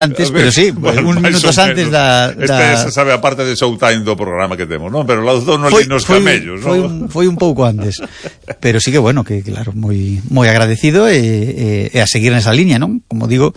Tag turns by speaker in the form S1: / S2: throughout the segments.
S1: antes, pero sí, uns minutos antes
S2: Esta sabe a parte de showtime do programa que temos, non? Pero los dos nos camellos, non?
S1: Foi un pouco antes. Pero sí que, bueno, que claro, moi agradecido e a seguir nesa liña, non? Como digo,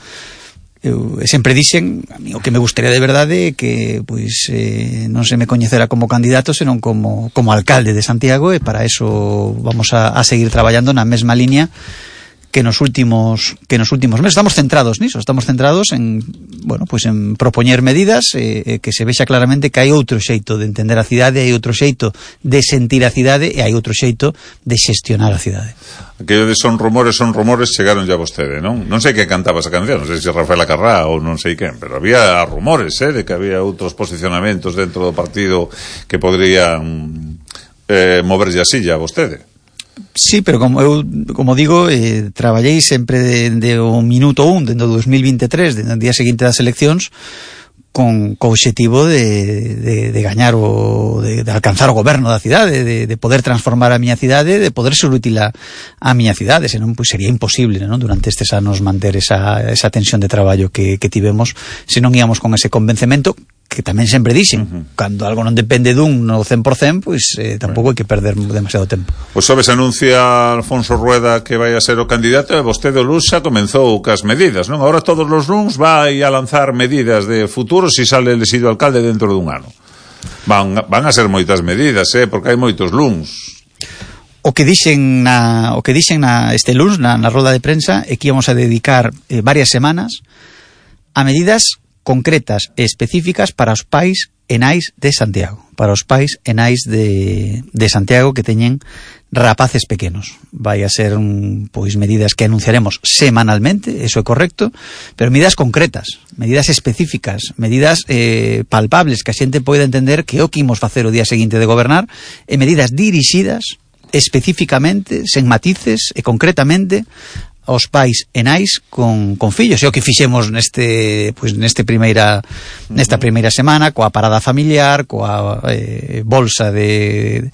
S1: eu sempre dixen, a mí o que me gustaría de verdade que pois non se me coñecera como candidato, senón como alcalde de Santiago, e para eso vamos a seguir traballando na mesma liña que nos últimos meses. Estamos centrados niso, estamos centrados en, bueno, pues en propoñer medidas que se vexa claramente que hai outro xeito de entender a cidade, hai outro xeito de sentir a cidade e hai outro xeito de xestionar a cidade.
S2: Aquello de son rumores, chegaron ya a vostede, non? Non sei que cantaba esa canción, non sei se Rafael Acarrá ou non sei quen, pero había rumores, de que había outros posicionamentos dentro do partido que podrían moverlle a silla a vostede.
S1: Sí, pero como digo, traballei sempre de o minuto 1 dentro do 2023, dentro do día seguinte das eleccións, con o obxectivo de gañar de alcanzar o goberno da cidade, de poder transformar a miña cidade, de poder ser útil a miña cidade, senón pois sería imposible, non? Durante estes anos manter esa tensión de traballo que tivemos, se non íamos con ese convencemento que tamén sempre dixen, cando algo non depende dun no 100%, pois tampouco hai que perder demasiado tempo.
S2: O xoves anuncia Alfonso Rueda que vai a ser o candidato e vostede o luns xa comenzou cas medidas, non? Agora todos os luns vai a lanzar medidas de futuro se sale elexido alcalde dentro dun ano. Van a ser moitas medidas, porque hai moitos luns.
S1: O que dixen este luns na roda de prensa é que íamos a dedicar varias semanas a medidas concretas e específicas para os pais e nais de Santiago, para os pais e nais de Santiago que teñen rapaces pequenos. Vai a ser pois medidas que anunciaremos semanalmente, eso é correcto, pero medidas concretas, medidas específicas, medidas palpables que a xente poida entender que o que imos facer o día seguinte de gobernar, e medidas dirixidas especificamente, sen matices e concretamente aos pais e nais con fillos. E o que fixemos nesta primeira semana coa parada familiar, coa bolsa de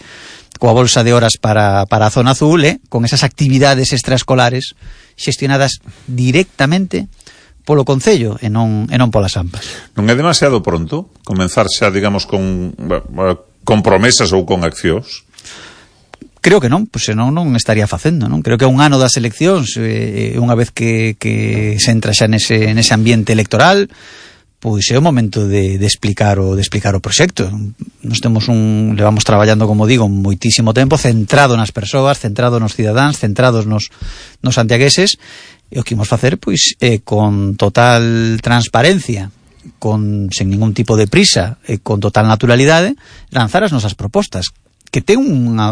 S1: horas para a zona azul, con esas actividades extraescolares xestionadas directamente polo Concello e non polas AMPAs.
S2: Non é demasiado pronto comenzar xa, digamos, con promesas ou con accións?
S1: Creo que non, pois senón non estaría facendo, non? Creo que un ano das eleccións, unha vez que se entra xa nese ambiente electoral, pois é o momento de explicar o proxecto. Nos levamos traballando, como digo, moitísimo tempo, centrado nas persoas, centrado nos cidadáns, centrados nos santiagueses, e o que imos facer, pois, con total transparencia, sen ningún tipo de prisa, e con total naturalidade, lanzar as nosas propostas, que ten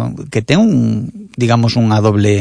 S1: digamos unha doble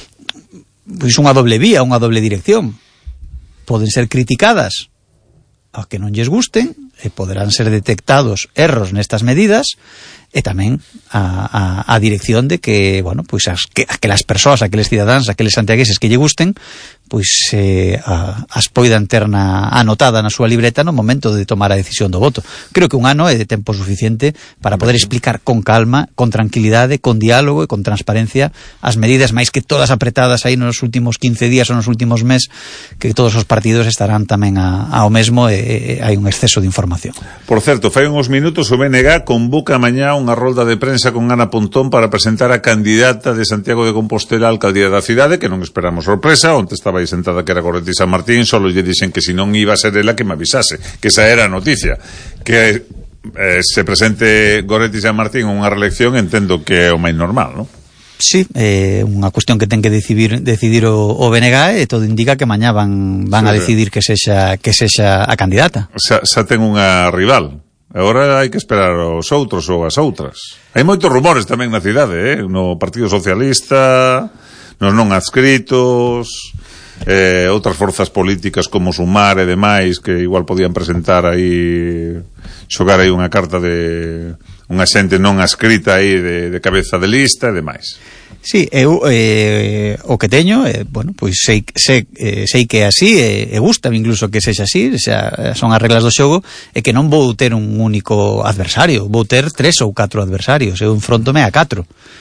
S1: vía, unha doble dirección. Poden ser criticadas a que non lles gusten, e poderán ser detectados erros nestas medidas, e tamén a dirección de que, bueno, pois aquelas persoas, aqueles cidadáns, aqueles santiagueses que lle gusten, pois as poidan ter anotada na súa libreta no momento de tomar a decisión do voto. Creo que un ano é de tempo suficiente para poder explicar con calma, con tranquilidade, con diálogo e con transparencia as medidas, máis que todas apretadas aí nos últimos 15 días ou nos últimos meses, que todos os partidos estarán tamén ao mesmo, e hai un exceso de información.
S2: Por certo, fai uns minutos o BNG convoca mañá unha rolda de prensa con Ana Pontón para presentar a candidata de Santiago de Compostela á alcaldía da cidade, que non esperamos sorpresa. Onte estaba aí sentada que era Goretti San Martín, solo lle dixen que se non iba a ser ela que me avisase, que esa era a noticia, que se presente Goretti San Martín unha reelección, entendo que é o máis normal, non?
S1: Sí, unha cuestión que ten que decidir o BNG, e todo indica que mañá van a decidir que sexa a candidata.
S2: Xa ten unha rival. Agora hai que esperar os outros ou as outras. Hai moitos rumores tamén na cidade, no Partido Socialista, nos non adscritos, outras forzas políticas como Sumar e demais que igual podían presentar aí, xogar aí unha carta de unha xente non adscrita aí de cabeza de lista e demais.
S1: Sí, eu o que teño, bueno, pois sei que é así, e gusta incluso que sexa así, son as reglas do xogo, e que non vou ter un único adversario, vou ter 3 ou 4 adversarios, eu enfróntome a 4.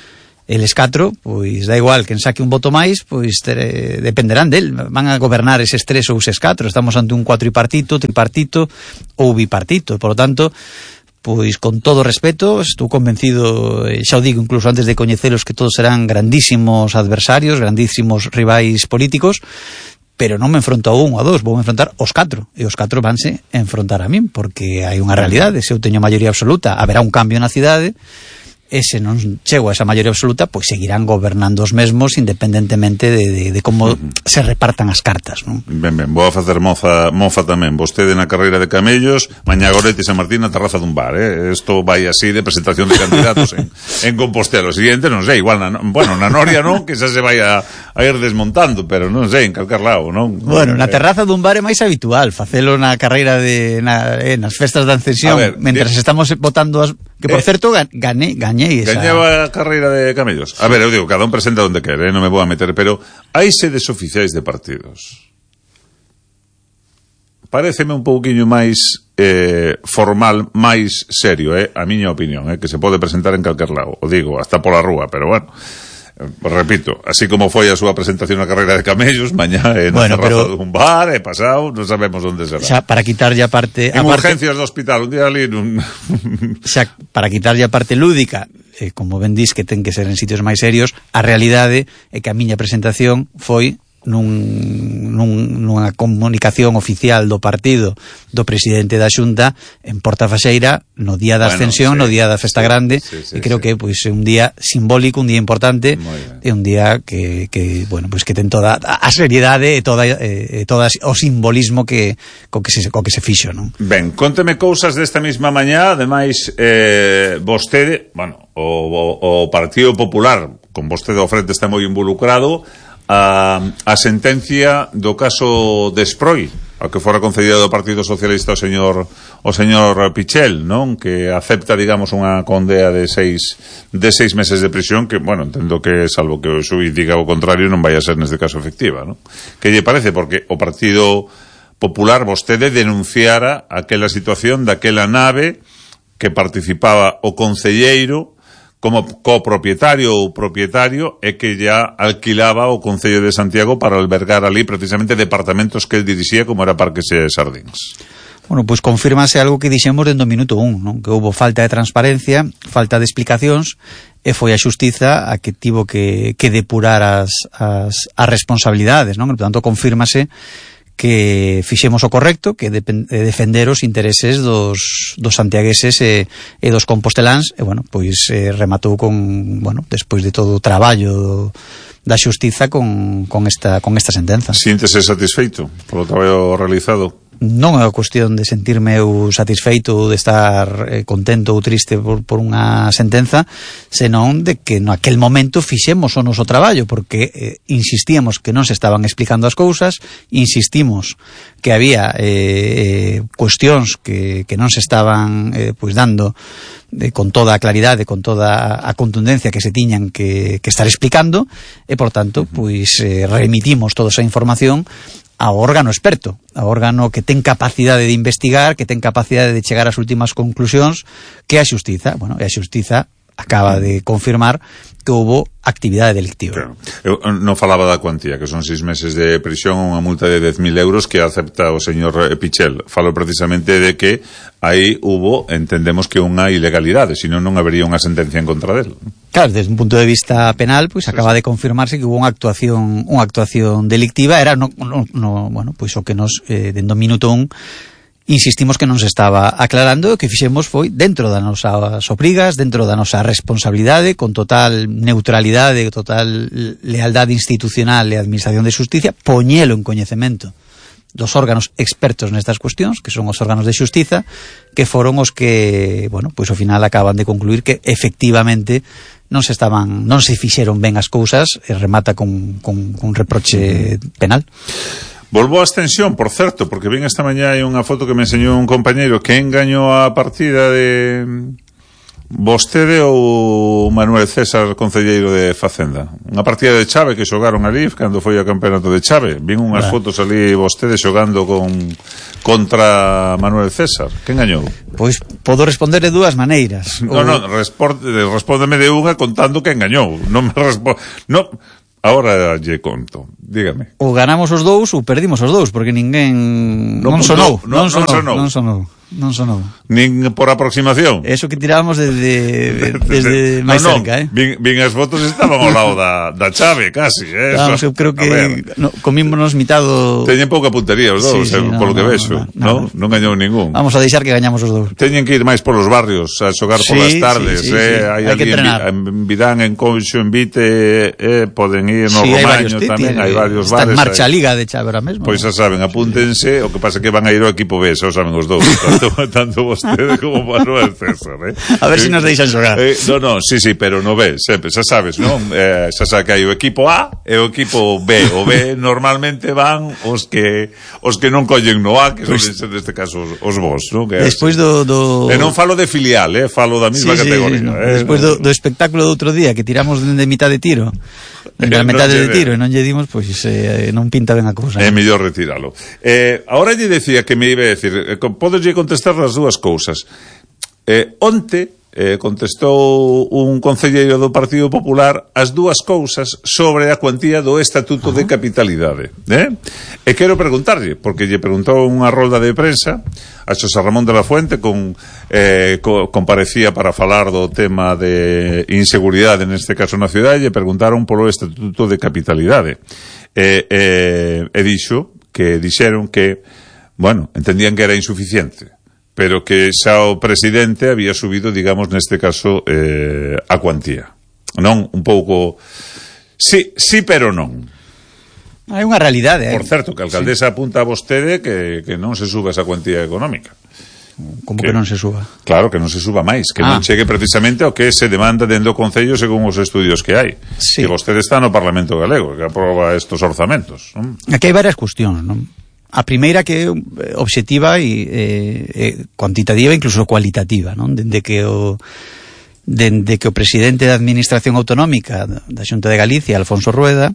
S1: eles 4, pois da igual que saque un voto máis, pois dependerán del, van a gobernar eses 3 ou eses 4, estamos ante un cuatripartito, tripartito ou bipartito, por lo tanto, pois con todo respeto, estou convencido, xa o digo incluso antes de coñecelos, que todos serán grandísimos adversarios, grandísimos rivais políticos, pero non me enfronto a un ou a dos, vou enfrontar os 4, e os 4 vanse enfrontar a min, porque hai unha realidade, se eu teño maioría absoluta, haberá un cambio na cidade, e se non chego a esa maioría absoluta, pois seguirán gobernando os mesmos independentemente de como se repartan as cartas, non?
S2: Ben, vou a facer mofa tamén. Vostede na carreira de camellos, mañá Goretti San Martín na terraza dun bar, Isto vai así de presentación de candidatos en Compostela. O siguiente, non sei, igual na Noria non, que xa se vai a ir desmontando, pero non sei, en calcar lado, non?
S1: Bueno, na terraza dun bar é máis habitual facelo na carreira nas festas da Ascensión, mentras estamos votando que por certo gañei esa.
S2: Gañaba a carreira de camellos. A ver, eu digo, cada un presenta onde quere, non me vou a meter, pero hai sedes oficiais de partidos. Paréceme un pouquiño máis formal, máis serio, a miña opinión, que se pode presentar en calquer lado. O digo, hasta pola rúa, pero bueno, repito, así como foi a súa presentación na carreira de camellos, mañá na terraza dun bar, pasado, non sabemos onde será.
S1: Xa, para quitarlle a parte...
S2: En urgencias do hospital, un día ali...
S1: Xa, para quitarlle a parte lúdica, como ben dis que ten que ser en sitios máis serios, a realidade é que a miña presentación foi nunha comunicación oficial do partido do presidente da Xunta en Porta Faxeira no día da Ascensión, no día da Festa Grande, e creo que pois é un día simbólico, un día importante, é un día que bueno, pois que ten toda a seriedade e todo o simbolismo co que se fixo, non? Ben,
S2: conteme cousas desta mesma mañá, ademais vostede, bueno, o Partido Popular, con vostede ao frente está moi involucrado, a sentencia do caso de Sproi, ao que fora concedido do Partido Socialista o señor Pichel, non? Que acepta, digamos, unha condea de 6 meses de prisión, que, bueno, entendo que, salvo que o xuiz diga o contrario, non vai a ser neste caso efectiva, non? Que lle parece? Porque o Partido Popular, vostede denunciara aquela situación daquela nave que participaba o concelleiro como copropietario ou propietario e que ya alquilaba o Concello de Santiago para albergar ali precisamente departamentos que el dirixía, como era Parques e Sardins.
S1: Bueno, pois confírmase algo que dixemos dentro do minuto 1, non? Que houve falta de transparencia, falta de explicacións, e foi a xustiza a que tivo que depurar as responsabilidades, non? Por tanto, confírmase que fixemos o correcto, que defender os intereses dos santiagueses e dos composteláns, e, bueno, pois rematou con, bueno, despois de todo o traballo da xustiza con esta sentenza.
S2: Síntese satisfeito polo traballo realizado?
S1: Non é a cuestión de sentirme eu satisfeito ou de estar contento ou triste por unha sentenza, senón de que no aquel momento fixemos o noso traballo, porque insistíamos que non se estaban explicando as cousas, insistimos que había cuestións que non se estaban pois dando con toda a claridade, con toda a contundencia que se tiñan que estar explicando, e por tanto pois remitimos toda esa información ao órgano experto, ao órgano que ten capacidade de investigar, que ten capacidade de chegar ás últimas conclusións, que a xustiza. Bueno, e a xustiza acaba de confirmar que houbo actividade delictiva.
S2: Claro. Eu non falaba da cuantía, que son 6 meses de prisión, unha multa de 10.000 euros que acepta o señor Pichel. Falo precisamente de que aí hubo, entendemos que unha ilegalidade, senón non habería unha sentencia en contra del.
S1: Claro, desde un punto de vista penal, pois acaba de confirmarse que hubo unha actuación delictiva, era bueno, pois o que nos dentro minuto 1 insistimos que non se estaba aclarando. O que fixemos foi, dentro das nosas obrigas, dentro da nosa responsabilidade, con total neutralidade, total lealdade institucional e administración de xusticia, poñelo en coñecemento dos órganos expertos nestas cuestións, que son os órganos de xustiza, que foron os que, bueno, pois ao final acaban de concluir que efectivamente non se fixeron ben as cousas, e remata con un reproche penal.
S2: Volvo á Ascensión, por certo, porque vin esta mañá hai unha foto que me enseñou un compañeiro. Que engañou a partida de vostede ou Manuel César, concelleiro de Facenda? Unha partida de chave que xogaron ali cando foi o campeonato de chave. Vin unhas fotos ali vostede xogando contra Manuel César. Que engañou?
S1: Pois podo responder de dúas maneiras.
S2: Respóndeme de unha contando que engañou. Non me Ahora lle conto. Dígame.
S1: Ou ganamos os dous ou perdimos os dous, porque ninguén non sonou. Non sonou.
S2: Nin por aproximación.
S1: Eso que tirábamos desde máis cerca,
S2: Vin as fotos estaban ao lado da chave, casi,
S1: Vamos, eu creo que comímonos mitado.
S2: Teñen pouca puntería os dous, polo que vexo, non gañou ningún.
S1: Vamos a deixar que gañamos os dous.
S2: Teñen que ir máis polos barrios a xogar polas tardes, hai ali en Vidán, en Conxo, en Vite, poden ir no Romaño tamén, hai varios bares.
S1: Está en marcha a Liga de Chave ahora mesmo.
S2: Pois xa saben, apúntense, o que pasa que van a ir ao equipo B, xa o saben os dous. Tanto vostede como Manuel César,
S1: A ver se nos deixan xogar.
S2: Sí, pero no B, sempre, xa sabes, non? Xa sabe que hai o equipo A e o equipo B. O B normalmente van os que non collen no A, que son neste caso os vos, non?
S1: Despois
S2: E non falo de filial, falo da mesma categoría.
S1: Despois do espectáculo do outro día que tiramos de mitad de tiro, da metade de tiro, e non lle dimos, pois non pinta ben a cousa.
S2: É mellor retíralo. Ahora lle decía que me iba a decir, podolle contestar as dúas cousas. Onte contestou un concelleiro do Partido Popular as dúas cousas sobre a cuantía do Estatuto de Capitalidade. E quero preguntarlle, porque lle preguntou unha rolda de prensa a Xosé Ramón de la Fuente, comparecía para falar do tema de inseguridade, neste caso na cidade, e lle preguntaron polo Estatuto de Capitalidade. E dixeron que, entendían que era insuficiente, pero que xa o presidente había subido, digamos, neste caso, a cuantía. Non? Un pouco... Sí, pero non.
S1: Hai unha realidade,
S2: Por certo, que a alcaldesa apunta a vostede que non se suba esa cuantía económica.
S1: Como que non se suba?
S2: Claro, que non se suba máis, que non chegue precisamente ao que se demanda dentro do Concello según os estudios que hai. Que vostede está no Parlamento Galego, que aproba estos orzamentos.
S1: Aquí hai varias cuestións, non? A primeira que é obxectiva e cuantitativa, incluso cualitativa, non? Dende que o presidente da Administración Autonómica da Xunta de Galicia, Alfonso Rueda,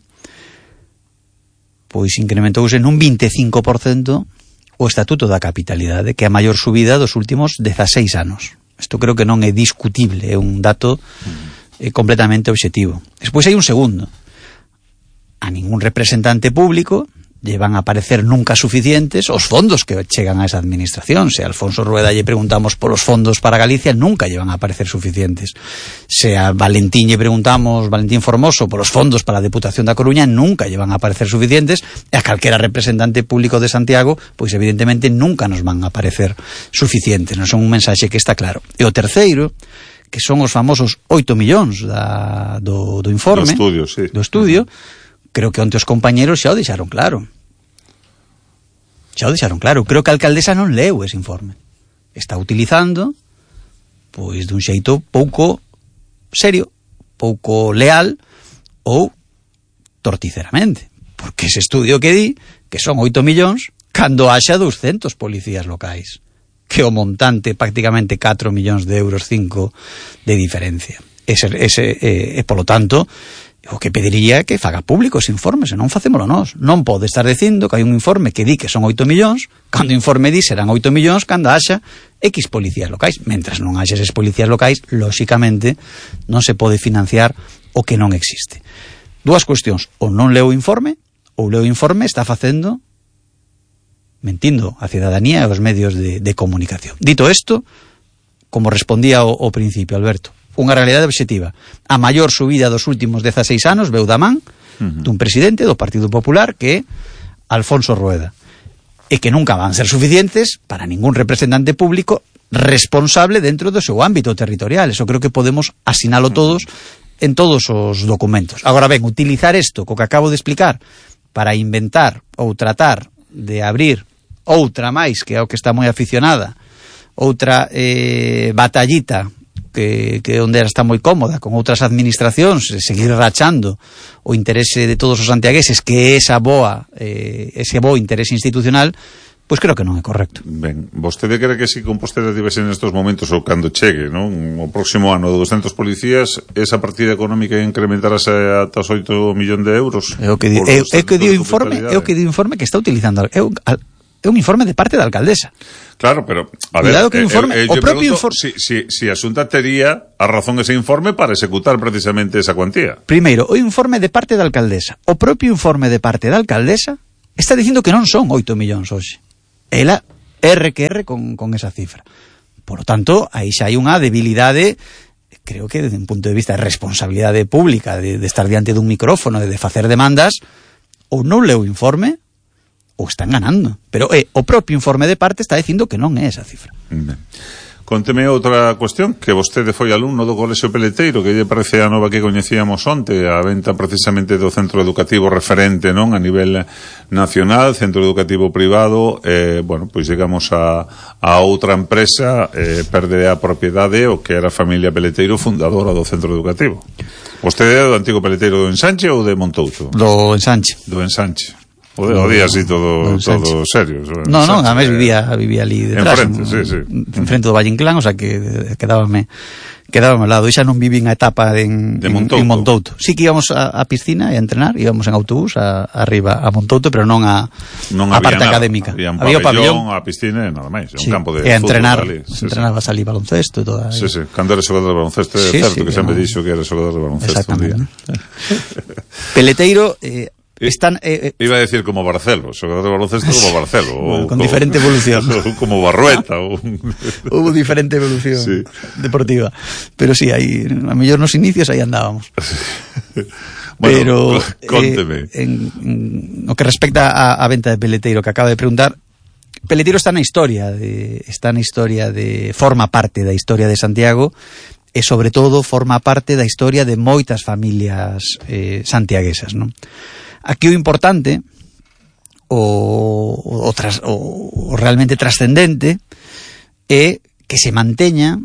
S1: pois incrementouse nun 25% o Estatuto da Capitalidade, que é a maior subida dos últimos 16 anos. Isto creo que non é discutible, é un dato completamente obxectivo. Despois hai un segundo. A ningún representante público lle van a parecer nunca suficientes os fondos que chegan a esa administración. Se a Alfonso Rueda lle preguntamos polos fondos para Galicia, nunca lle van a parecer suficientes. Se a Valentín lle preguntamos, Valentín Formoso, polos fondos para a Deputación da Coruña, nunca lle van a parecer suficientes, e a calquera representante público de Santiago, pois evidentemente nunca nos van a parecer suficientes. Non son un mensaxe que está claro. E o terceiro, que son os famosos 8 millóns do informe, do estudio, creo que onte os compañeros xa o deixaron claro. Creo que a alcaldesa non leu ese informe. Está utilizando, pois, dun xeito pouco serio, pouco leal ou torticeramente. Porque ese estudio que di que son 8 millóns cando haxa 200 policías locais. Que o montante prácticamente 4 millóns de euros, 5 de diferencia. E polo tanto, o que pediría que faga público ese informe, se non facémolo nós. Non pode estar dicindo que hai un informe que di que son 8 millóns, cando o informe di serán 8 millóns cando haxa X policías locais. Mentras non haxa esas policías locais, lóxicamente non se pode financiar o que non existe. Dúas cuestións: ou non leu o informe, ou leu o informe está facendo mentindo a cidadanía e aos medios de comunicación. Dito isto, como respondía ao principio, Alberto, unha realidade obxectiva. A maior subida dos últimos 16 anos veu da man dun presidente do Partido Popular que é Alfonso Rueda. E que nunca van ser suficientes para ningún representante público responsable dentro do seu ámbito territorial. Eso creo que podemos asinalo todos en todos os documentos. Agora ben, utilizar isto, co que acabo de explicar, para inventar ou tratar de abrir outra máis, que é o que está moi aficionada, outra batallita que onde está moi cómoda con outras administracións, seguir rachando o interese de todos os santiagueses, que é ese bo interese institucional, pois creo que non é correcto.
S2: Ben, vostede cree que si Compostela tivese nestes momentos ou cando chegue, non? O próximo ano de 200 policías, esa partida económica incrementarase ata os 8 millóns de euros?
S1: É o que di o informe que está utilizando. Eu É un informe de parte da alcaldesa.
S2: Claro, pero a
S1: Cuidado
S2: ver,
S1: que o informe, o propio informe,
S2: si a Xunta tería a razón ese informe para executar precisamente esa cuantía.
S1: Primeiro, o informe de parte da alcaldesa. O propio informe de parte da alcaldesa está dicindo que non son 8 millóns hoxe. Ela R con esa cifra. Por lo tanto, aí xa hai unha debilidade, creo que desde un punto de vista de responsabilidade pública, de estar diante dun micrófono, de facer demandas, ou non leu o informe, ou están ganando. Pero o propio informe de parte está dicindo que non é esa cifra.
S2: Ben. Conteme outra cuestión, que vostede foi alumno do Colexio Peleteiro, que lle parece a nova que coñecíamos onte, a venta precisamente do centro educativo referente, non, a nivel nacional, centro educativo privado, bueno, pois chegamos a outra empresa, perde a propiedade o que era a familia Peleteiro, fundadora do centro educativo. Vostede é do antigo Peleteiro do Ensanche ou de Montouto?
S1: Do Ensanche.
S2: Do Ensanche. O día así todo serio.
S1: No, a mes vivía ali detrás. Enfrente do Valle Inclán, o sea que quedábame ao lado. E xa non vivín a etapa en Montouto. Sí que íbamos a piscina e a entrenar, íbamos en autobús arriba a Montouto, pero non a parte académica.
S2: Había o pabellón, a piscina e nada máis. Un campo de
S1: fútbol. E a entrenar, entrenabas ali baloncesto e toda.
S2: Sí, cando era xogador de baloncesto, é certo que sempre dixo que era xogador de baloncesto.
S1: Exactamente. Peleteiro...
S2: iba a decir como Barcelo, xogador de baloncesto como Barcelo,
S1: bueno, con diferente evolución,
S2: como Barrueta
S1: hubo diferente evolución deportiva, pero sí, aí a mellor nos inicios aí andábamos.
S2: Bueno, pero cónteme
S1: en o que respecta a venta de Peleteiro, que acaba de preguntar, Peleteiro está na historia forma parte da historia de Santiago e sobre todo forma parte da historia de moitas familias santiaguesas, non? Aquí o importante, o realmente trascendente, é que se manteña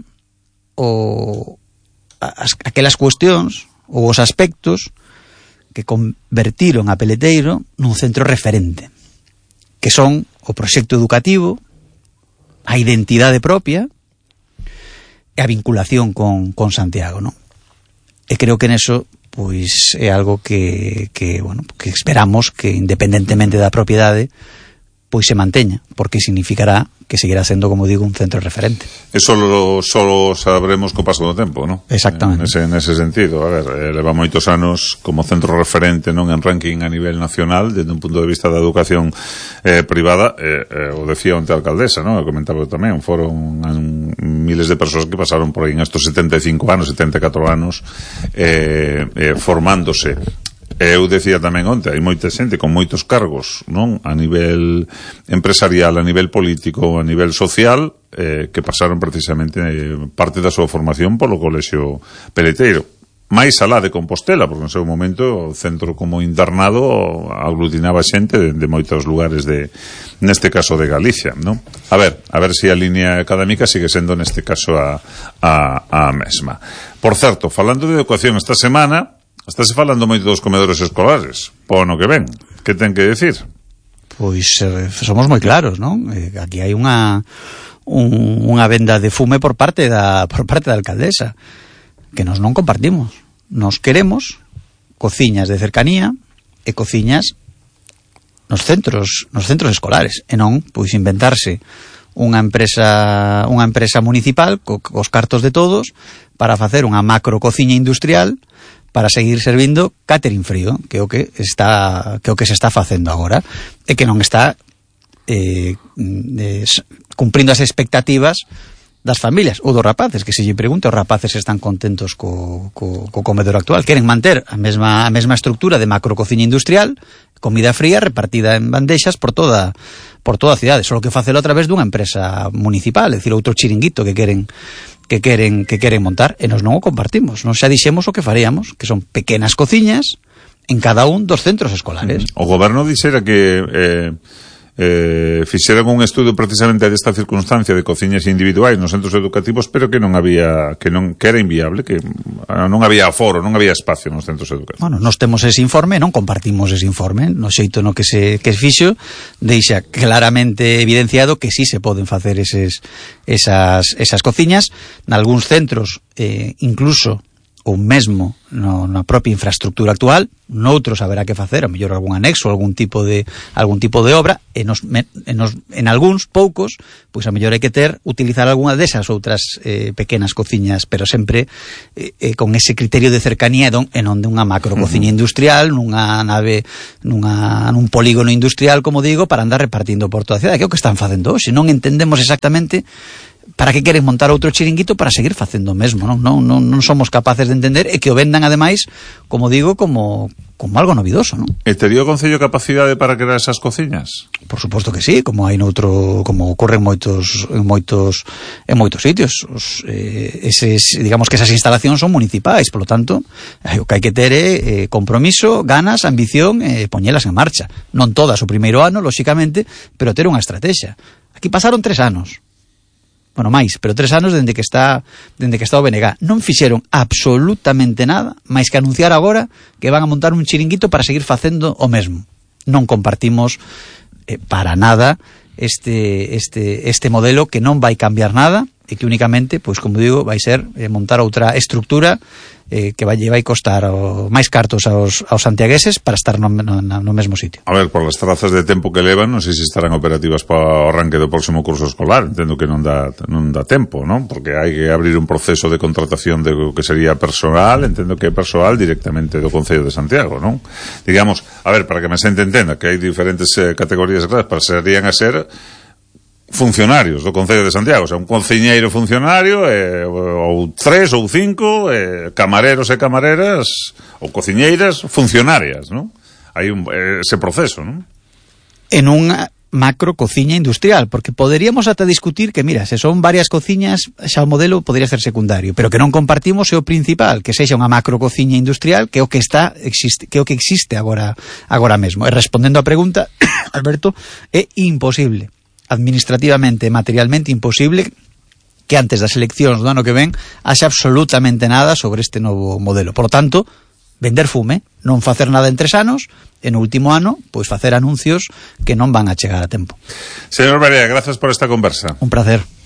S1: aquelas cuestións ou os aspectos que convertiron a Peleteiro nun centro referente, que son o proxecto educativo, a identidade propia e a vinculación con Santiago, non? E creo que neso pois é algo que esperamos que independentemente da propiedade pois se manteña, porque significará que seguirá sendo, como digo, un centro referente.
S2: Eso solo sabremos co paso do tempo, non?
S1: Exactamente.
S2: Nese sentido, a ver, leva moitos anos como centro referente, non, en ranking a nivel nacional, desde un punto de vista da educación privada, o decía onte a alcaldesa, non? Eu comentaba tamén, foron miles de persoas que pasaron por aí en estos 75 anos, 74 anos, formándose. Eu decía tamén onte, hai moita xente con moitos cargos, non, a nivel empresarial, a nivel político, a nivel social, que pasaron precisamente parte da súa formación polo Colexio Peleteiro. máis alá de Compostela, porque no seu momento o centro como internado aglutinaba xente de moitos lugares neste caso de Galicia, non? A ver se a línea académica sigue sendo neste caso a mesma. Por certo, falando de educación esta semana, estáse falando moito dos comedores escolares, po ano que ven. Que ten que decir?
S1: Pois somos moi claros, non? Aquí hai unha venda de fume por parte da alcaldesa, que nos non compartimos. Nos queremos cociñas de cercanía e cociñas nos centros escolares, e non pois inventarse unha empresa municipal cos cartos de todos para facer unha macro cociña industrial para seguir servindo catering frío, que é o que se está facendo agora, e que non está cumprindo as expectativas das familias ou dos rapaces, que se lle pregunta, os rapaces están contentos co comedor actual, queren manter a mesma estructura de macrocociña industrial, comida fría repartida en bandexas por toda a cidade, só que facelo a través dunha empresa municipal, é dicir, outro chiringuito que queren montar, e nos non o compartimos. Nos xa dixemos o que faríamos, que son pequenas cociñas en cada un dos centros escolares.
S2: O goberno dixera que fixeran un estudo precisamente desta circunstancia de cociñas individuais nos centros educativos, pero que que era inviable, que non había aforo, non había espacio nos centros educativos.
S1: Bueno, nós temos ese informe, non compartimos ese informe, no xeito no que se fixo, deixa claramente evidenciado que sí se poden facer esas cociñas, nalgúns centros incluso ou mesmo na propia infraestructura actual, noutros haberá que facer, a mellor algún anexo, algún tipo de obra, e en algúns poucos, pois a mellor hai que utilizar algunha desas outras pequenas cociñas, pero sempre con ese criterio de cercanía en onde unha macro cociña industrial, nunha nave, nun polígono industrial, como digo, para andar repartindo por toda a cidade, que é o que están facendo hoxe. Non entendemos exactamente para que queren montar outro chiringuito para seguir facendo o mesmo, non somos capaces de entender, e que o vendan ademais, como digo, como algo novidoso, non?
S2: E tería o Concello capacidade para crear esas cociñas? Por
S1: suposto que sí, como hai como ocorre en moitos sitios. Digamos que esas instalacións son municipais, polo tanto, o que hai que ter é compromiso, ganas, ambición, poñelas en marcha. Non todas o primeiro ano, lóxicamente, pero ter unha estrategia. Aquí pasaron 3 anos. Bueno, máis, pero 3 anos dende que está o BNG. Non fixeron absolutamente nada, máis que anunciar agora que van a montar un chiringuito para seguir facendo o mesmo. Non compartimos para nada este modelo, que non vai cambiar nada, e que únicamente, pois como digo, vai ser montar outra estructura que vai costar máis cartos aos santiagueses para estar no mesmo sitio.
S2: A ver, por las trazas de tempo que levan, non sei se estarán operativas para o arranque do próximo curso escolar. Entendo que non dá tempo, non? Porque hai que abrir un proceso de contratación de que sería personal, entendo que é persoal directamente do Concello de Santiago, non? Digamos, a ver, para que me se entenda que hai diferentes categorías de clases, pasarían a ser funcionarios do Concello de Santiago, o sea, un cociñeiro funcionario, ou 3 ou 5, camareros e camareras ou cociñeiras funcionarias, non? Hai ese proceso, non?
S1: En unha macro cociña industrial, porque poderíamos ata discutir que, mira, se son varias cociñas, xa o modelo podría ser secundario, pero que non compartimos é o principal, que sexa unha macro cociña industrial, que é o que existe agora mesmo. E respondendo á pregunta, Alberto, é imposible, administrativamente e materialmente imposible, que antes das eleccións do ano que ven haxa absolutamente nada sobre este novo modelo. Por lo tanto, vender fume, non facer nada en 3 anos, e no último ano, pois facer anuncios que non van a chegar a tempo.
S2: Señor Barea, grazas por esta conversa.
S1: Un placer.